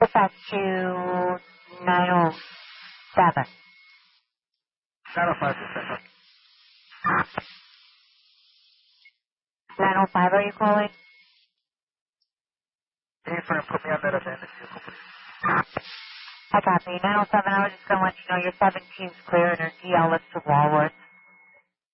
dispatch to 907. 905, dispatch. 905, are you calling? Affirm, put me on that abandoned vehicle, please. I copy. 907, I was just going to let you know your 17's clear and your DL is to Walworth.